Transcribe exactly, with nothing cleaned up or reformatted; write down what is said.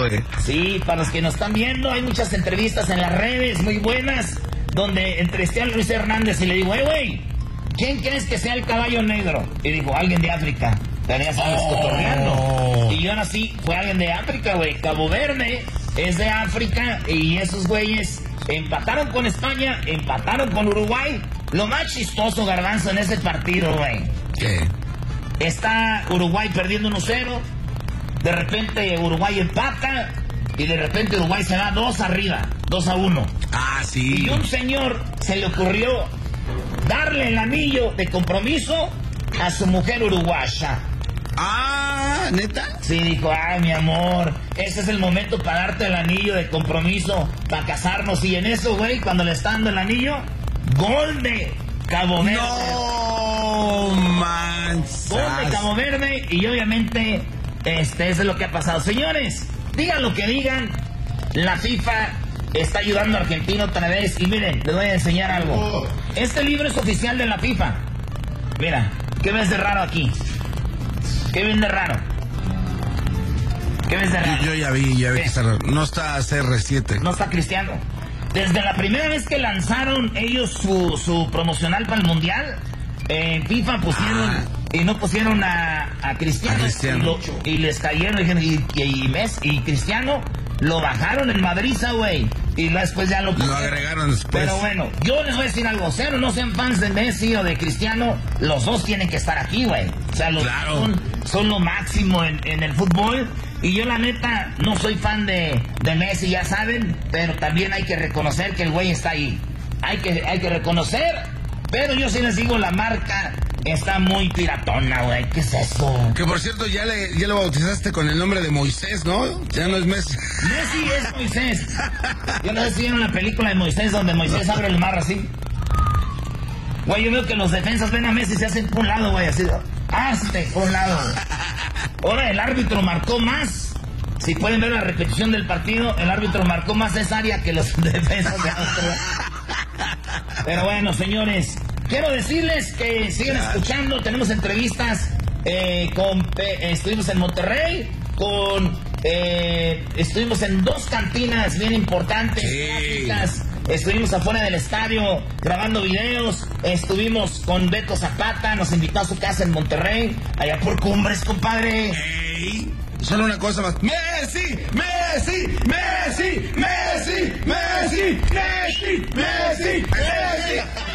güey. Sí, para los que nos están viendo, hay muchas entrevistas en las redes muy buenas, donde entrevisté a Luis Hernández y le digo, hey, güey, ¿quién crees que sea el caballo negro? Y dijo, alguien de África. Pero ya sabes, Oh. cotorreando. Y yo ahora sí, fue alguien de África, güey. Cabo Verde es de África y esos güeyes empataron con España, empataron con Uruguay. Lo más chistoso, Garbanzo, en ese partido, güey. ¿Qué? Está Uruguay perdiendo uno cero. De repente Uruguay empata. Y de repente Uruguay se va dos arriba, dos a uno. Ah, sí. Y un señor se le ocurrió darle el anillo de compromiso a su mujer uruguaya. Ah, ¿neta? Sí, dijo, ay, mi amor, ese es el momento para darte el anillo de compromiso, para casarnos. Y en eso, güey, cuando le está dando el anillo, gol de Cabo Verde. No, manches. Gol de Cabo Verde. Y obviamente, este, eso es lo que ha pasado. Señores, digan lo que digan, la FIFA está ayudando a Argentina otra vez. Y miren, les voy a enseñar algo. Este libro es oficial de la FIFA. Mira, ¿qué ves de raro aquí? ¿Qué ves de raro? ¿Qué ves de raro? Yo, yo ya vi, ya vi que está raro. No está C R siete. No está Cristiano. Desde la primera vez que lanzaron ellos su, su promocional para el Mundial, en FIFA pusieron... Ah. Y no pusieron a, a Cristiano. A Cristiano. Y, lo- y les cayeron. Y, dijeron, y, y, Messi, y Cristiano lo bajaron en Madrid, güey. Y después ya lo Lo agregaron después. Pero bueno, yo les voy a decir algo. Sean o no sean fans de Messi o de Cristiano, los dos tienen que estar aquí, güey. O sea, los Claro. dos son, son lo máximo en, en el fútbol. Y yo, la neta, no soy fan de, de Messi, ya saben. Pero también hay que reconocer que el güey está ahí. Hay que, hay que reconocer. Pero yo sí les digo, la marca está muy piratona, güey. ¿Qué es eso? Que por cierto, ya le ya lo bautizaste con el nombre de Moisés, ¿no? Ya no es Messi. Messi es Moisés. Yo no sé si vieron la película de Moisés donde Moisés abre el mar así. Güey, yo veo que los defensas ven a Messi y se hacen por un lado, güey, así. Hazte por un lado. Ahora el árbitro marcó más. Si pueden ver la repetición del partido, el árbitro marcó más esa área que los defensas de Austria. Pero bueno, señores, quiero decirles que sigan escuchando. Tenemos entrevistas eh, con... eh, estuvimos en Monterrey, con... eh, estuvimos en dos cantinas bien importantes. Sí. gráficas. Estuvimos afuera del estadio grabando videos. Estuvimos con Beto Zapata, nos invitó a su casa en Monterrey, allá por Cumbres, compadre. Ey, solo una cosa más. Messi, Messi, Messi, Messi, Messi, Messi, Messi, Messi.